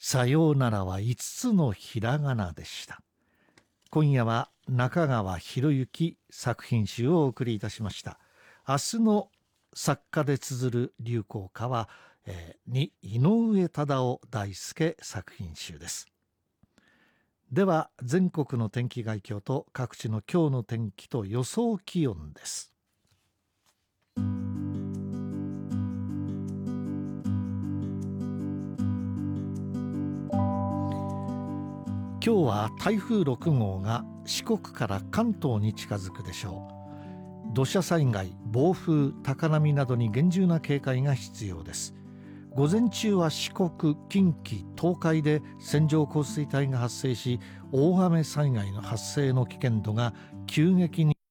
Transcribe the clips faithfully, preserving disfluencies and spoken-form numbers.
さようならはいつつのひらがなでした。今夜は中川博之作品集をお送りいたしました。明日の作家で綴る流行歌は、えー、に井上忠雄大輔作品集です。では全国の天気概況と各地の今日の天気と予想気温です。今日は台風ろく号が四国から関東に近づくでしょう。土砂災害、暴風、高波などに厳重な警戒が必要です。午前中は四国、近畿、東海で線状降水帯が発生し、大雨災害の発生の危険度が急激に。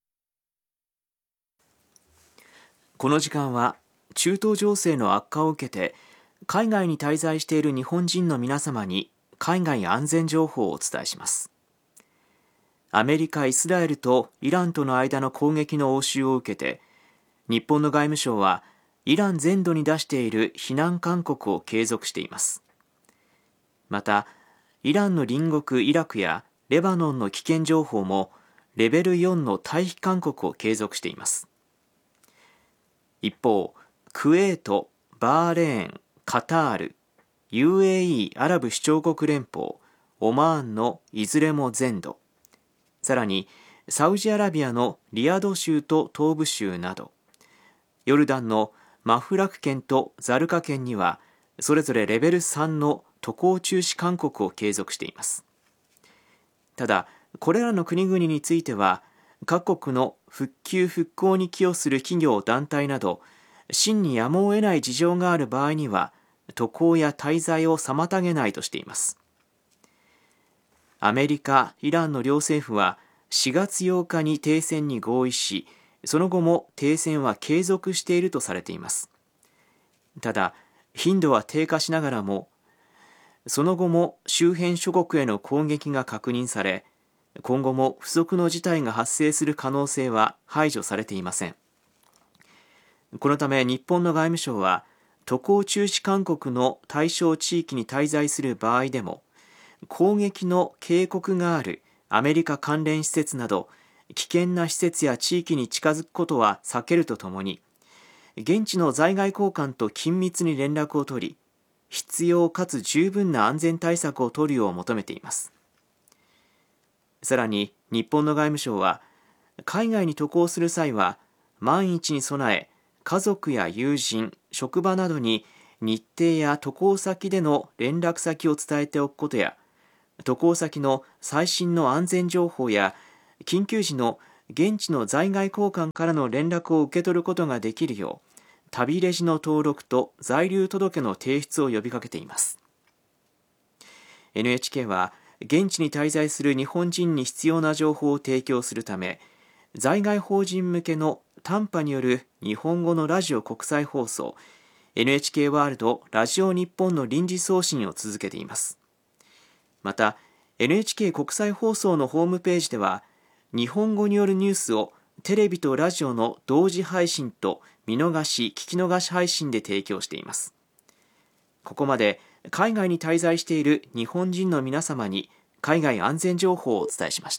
この時間は中東情勢の悪化を受けて海外に滞在している日本人の皆様に海外安全情報をお伝えします。アメリカ、イスラエルとイランとの間の攻撃の応酬を受けて、日本の外務省はイラン全土に出している避難勧告を継続しています。また、イランの隣国イラクやレバノンの危険情報もレベルよんの退避勧告を継続しています。一方、クウェート、バーレーン、カタール、ユーエーイー アラブ首長国連邦、オマーンのいずれも全土、さらにサウジアラビアのリヤド州と東部州など、ヨルダンのマフラク県とザルカ県にはそれぞれレベルさんの渡航中止勧告を継続しています。ただ、これらの国々については各国の復旧復興に寄与する企業団体など真にやむを得ない事情がある場合には渡航や滞在を妨げないとしています。アメリカ、イランの両政府はしがつようかに停戦に合意し、その後も停戦は継続しているとされています。ただ、頻度は低下しながらも、その後も周辺諸国への攻撃が確認され、今後も不測の事態が発生する可能性は排除されていません。このため日本の外務省は、渡航中止勧告の対象地域に滞在する場合でも、攻撃の警告があるアメリカ関連施設など危険な施設や地域に近づくことは避けるとともに、現地の在外公館と緊密に連絡を取り、必要かつ十分な安全対策を取るよう求めています。さらに日本の外務省は、海外に渡航する際は万一に備え、家族や友人、職場などに日程や渡航先での連絡先を伝えておくことや、渡航先の最新の安全情報や緊急時の現地の在外公館からの連絡を受け取ることができるよう、旅レジの登録と在留届の提出を呼びかけています。 エヌエイチケー は現地に滞在する日本人に必要な情報を提供するため、在外邦人向けの短波による日本語のラジオ国際放送 エヌエイチケー ワールドラジオ日本の臨時送信を続けています。また エヌエイチケー 国際放送のホームページでは、日本語によるニュースをテレビとラジオの同時配信と見逃し聞き逃し配信で提供しています。ここまで海外に滞在している日本人の皆様に海外安全情報をお伝えしました。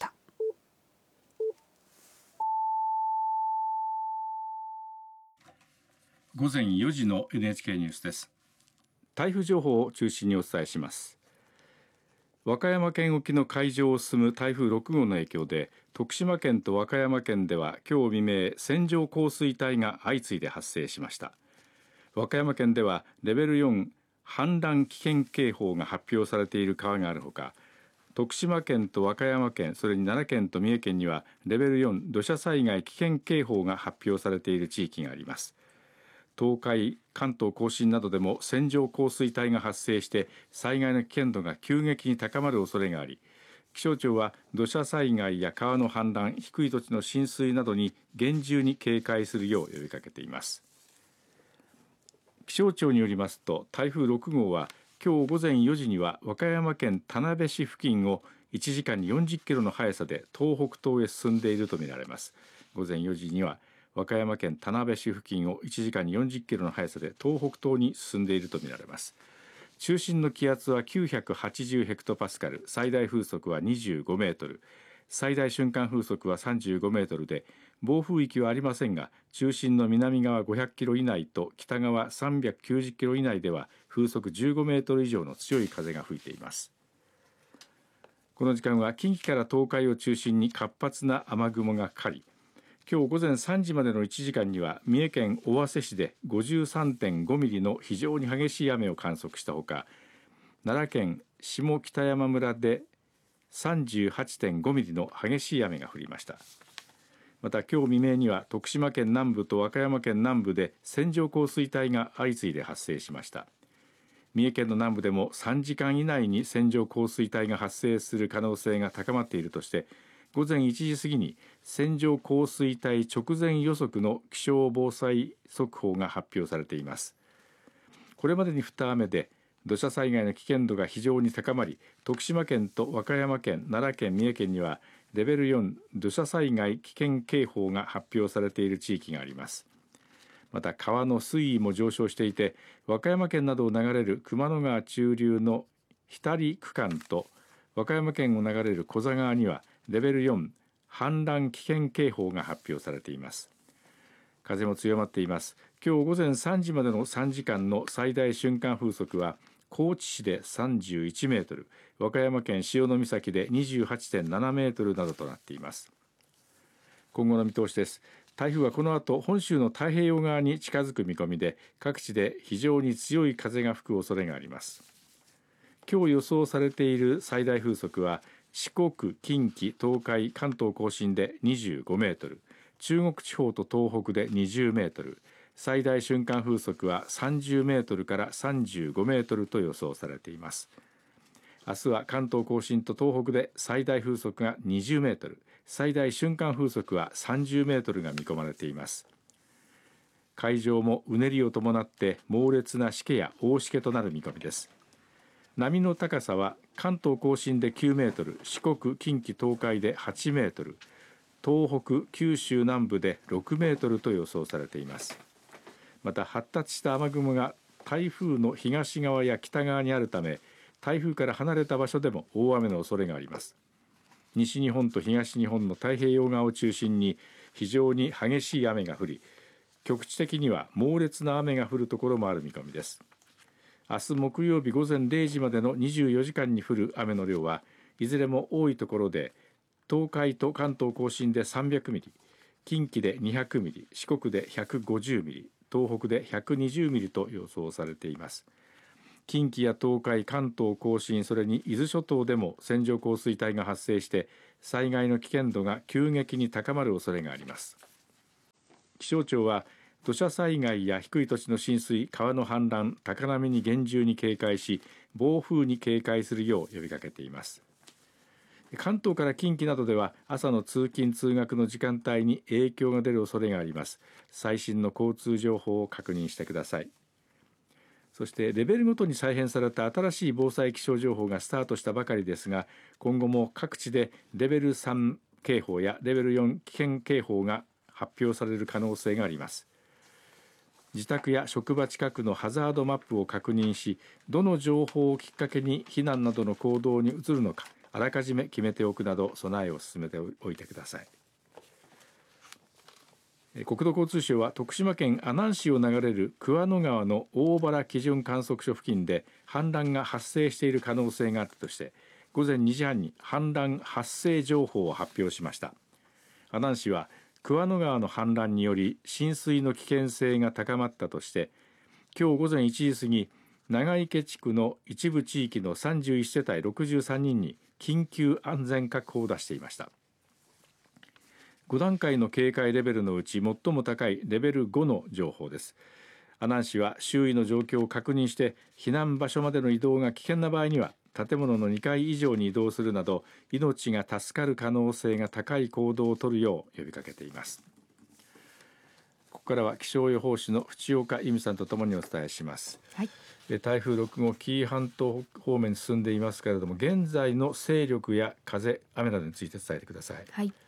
午前よじの エヌエイチケー ニュースです。台風情報を中心にお伝えします。和歌山県沖の海上を進む台風ろく号の影響で、徳島県と和歌山県では今日未明、線状降水帯が相次いで発生しました。和歌山県ではレベルよん氾濫危険警報が発表されている川があるほか、徳島県と和歌山県、それに奈良県と三重県にはレベルよん土砂災害危険警報が発表されている地域があります。東海、関東甲信などでも線状降水帯が発生して災害の危険度が急激に高まる恐れがあり、気象庁は土砂災害や川の氾濫、低い土地の浸水などに厳重に警戒するよう呼びかけています。気象庁によりますと、台風ろく号は今日午前よじには和歌山県田辺市付近をいちじかんによんじゅっキロの速さで東北東へ進んでいるとみられます。午前よじには和歌山県田辺市付近をいちじかんによんじゅっキロの速さで東北東に進んでいるとみられます。 中心の気圧はきゅうひゃくはちじゅうヘクトパスカル、最大風速はにじゅうごメートル、最大瞬間風速はさんじゅうごメートルで、暴風域はありませんが、中心の南側ごひゃくキロ以内と北側さんびゃくきゅうじゅっキロ以内では風速じゅうごメートル以上の強い風が吹いています。この時間は近畿から東海を中心に活発な雨雲がかかり、今日午前さんじまでのいちじかんには三重県尾鷲市で ごじゅうさんてんごミリの非常に激しい雨を観測したほか、奈良県下北山村で さんじゅうはちてんごミリの激しい雨が降りました。また今日未明には徳島県南部と和歌山県南部で線状降水帯が相次いで発生しました。三重県の南部でもさんじかん以内に線状降水帯が発生する可能性が高まっているとして、午前いちじ過ぎに線状降水帯直前予測の気象防災速報が発表されています。これまでに降った雨で土砂災害の危険度が非常に高まり、徳島県と和歌山県、奈良県、三重県にはレベルよん土砂災害危険警報が発表されている地域があります。また川の水位も上昇していて、和歌山県などを流れる熊野川中流の日足区間と和歌山県を流れる古座川にはレベルよん氾濫危険警報が発表されています。風も強まっています。今日午前さんじまでのさんじかんの最大瞬間風速は高知市でさんじゅういちメートル、和歌山県潮岬で にじゅうはちてんななメートルなどとなっています。今後の見通しです。台風はこの後本州の太平洋側に近づく見込みで、各地で非常に強い風が吹く恐れがあります。今日予想されている最大風速は四国、近畿、東海、関東甲信でにじゅうごメートル、中国地方と東北でにじゅうメートル、最大瞬間風速はさんじゅうメートルからさんじゅうごメートルと予想されています。明日は関東甲信と東北で最大風速がにじゅうメートル、最大瞬間風速はさんじゅうメートルが見込まれています。海上もうねりを伴って猛烈なしけや大しけとなる見込みです。波の高さは関東甲信できゅうメートル、四国、近畿、東海ではちメートル、東北、九州南部でろくメートルと予想されています。また発達した雨雲が台風の東側や北側にあるため、台風から離れた場所でも大雨の恐れがあります。西日本と東日本の太平洋側を中心に非常に激しい雨が降り、局地的には猛烈な雨が降るところもある見込みです。明日木曜日午前れいじまでのにじゅうよじかんに降る雨の量はいずれも多いところで、東海と関東甲信でさんびゃくミリ、近畿でにひゃくミリ、四国でひゃくごじゅうミリ、東北でひゃくにじゅうミリと予想されています。近畿や東海、関東甲信、それに伊豆諸島でも線状降水帯が発生して災害の危険度が急激に高まる恐れがあります。気象庁は土砂災害や低い土地の浸水、川の氾濫、高波に厳重に警戒し、暴風に警戒するよう呼びかけています。関東から近畿などでは朝の通勤通学の時間帯に影響が出る恐れがあります。最新の交通情報を確認してください。そしてレベルごとに再編された新しい防災気象情報がスタートしたばかりですが、今後も各地でレベルさん警報やレベルよん危険警報が発表される可能性があります。自宅や職場近くのハザードマップを確認し、どの情報をきっかけに避難などの行動に移るのか、あらかじめ決めておくなど備えを進めておいてください。国土交通省は徳島県阿南市を流れる桑野川の大原基準観測所付近で氾濫が発生している可能性があったとして、午前にじはんに氾濫発生情報を発表しました。阿南市は桑野川の氾濫により浸水の危険性が高まったとして、今日午前いちじ過ぎ、長池地区の一部地域のさんじゅういちせたいろくじゅうさんにんに緊急安全確保を出していました。ごだんかいの警戒レベルのうち最も高いレベルごの情報です。阿南市は周囲の状況を確認して避難場所までの移動が危険な場合には建物のにかい以上に移動するなど命が助かる可能性が高い行動を取るよう呼びかけています。ここからは気象予報士の淵岡由美さんとともにお伝えします。 はい、 台風ろくご、紀伊半島方面に進んでいますけれども、現在の勢力や風、雨などについて伝えてください。 はい、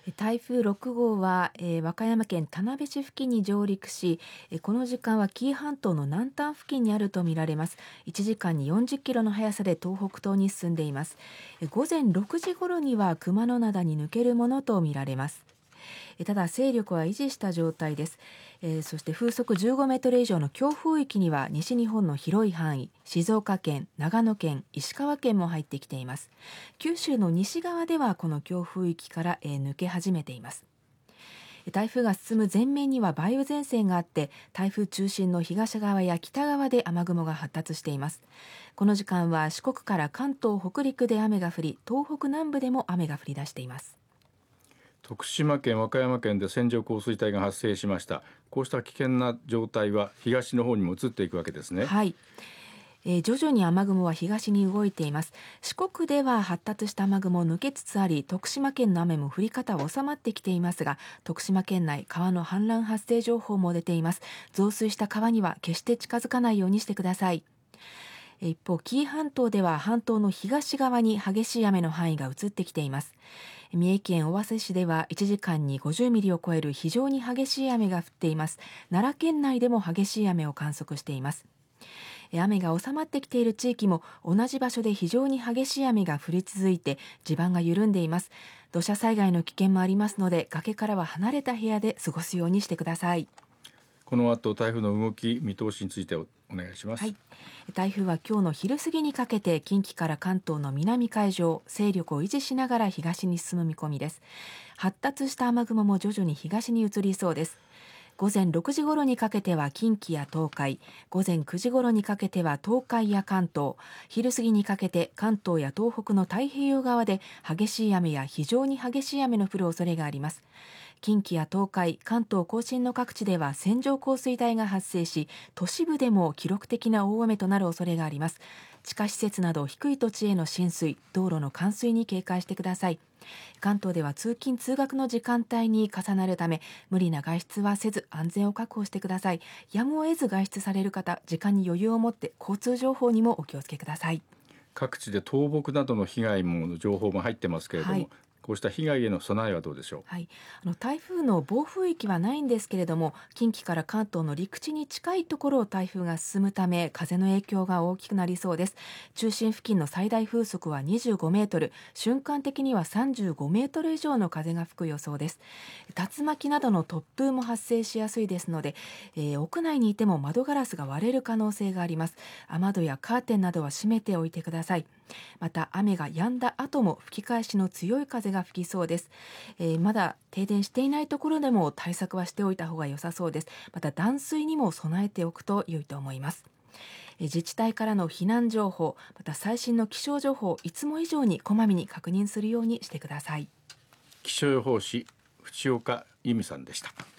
台風ろく号は、えー、和歌山県田辺市付近に上陸し、えー、この時間は紀伊半島の南端付近にあるとみられます。いちじかんによんじゅっキロの速さで東北東に進んでいます。えー、午前ろくじ頃には熊野灘に抜けるものとみられます。えー、ただ勢力は維持した状態です。えー、そして風速じゅうごメートル以上の強風域には西日本の広い範囲、静岡県、長野県、石川県も入ってきています。九州の西側ではこの強風域から、えー、抜け始めています。台風が進む前面には梅雨前線があって、台風中心の東側や北側で雨雲が発達しています。この時間は四国から関東北陸で雨が降り、東北南部でも雨が降り出しています。 徳島県、和歌山県で線状降水帯が発生しました。こうした危険な状態は東の方にも移っていくわけですね。 はい、えー、徐々に雨雲は東に動いています。四国では発達した雨雲を抜けつつあり、徳島県の雨も降り方は収まってきていますが、徳島県内川の氾濫発生情報も出ています。増水した川には決して近づかないようにしてください。一方、紀伊半島では半島の東側に激しい雨の範囲が移ってきています。三重県尾鷲市ではいちじかんにごじゅうミリを超える非常に激しい雨が降っています。奈良県内でも激しい雨を観測しています。雨が収まってきている地域も同じ場所で非常に激しい雨が降り続いて地盤が緩んでいます。土砂災害の危険もありますので、崖からは離れた部屋で過ごすようにしてください。 この後台風の動き見通しについてお願いします。 はい、台風は今日の昼過ぎにかけて近畿から関東の南海上、勢力を維持しながら東に進む見込みです。発達した雨雲も徐々に東に移りそうです。午前ろくじ頃にかけては近畿や東海、午前くじ頃にかけては東海や関東、昼過ぎにかけて関東や東北の太平洋側で激しい雨や非常に激しい雨の降る恐れがあります。近畿や東海、関東甲信の各地では線状降水帯が発生し、都市部でも記録的な大雨となる恐れがあります。地下施設など低い土地への浸水、道路の冠水に警戒してください。関東では通勤通学の時間帯に重なるため、無理な外出はせず安全を確保してください。やむを得ず外出される方、時間に余裕を持って交通情報にもお気をつけください。 各地で倒木などの被害も情報も入ってますけれども、はい、こうした被害への備えはどうでしょう。 はい、あの台風の暴風域はないんですけれども、近畿から関東の陸地に近いところを台風が進むため、風の影響が大きくなりそうです。中心付近の最大風速はにじゅうごメートル、瞬間的にはさんじゅうごメートル以上の風が吹く予想です。竜巻などの突風も発生しやすいですので、えー、屋内にいても窓ガラスが割れる可能性があります。雨戸やカーテンなどは閉めておいてください。また雨が止んだ後も吹き返しの強い風が吹きそうです。えー、まだ停電していないところでも対策はしておいた方が良さそうです。また断水にも備えておくと良いと思います。えー、自治体からの避難情報、また最新の気象情報をいつも以上にこまめに確認するようにしてください。 気象予報士、淵岡由美さんでした。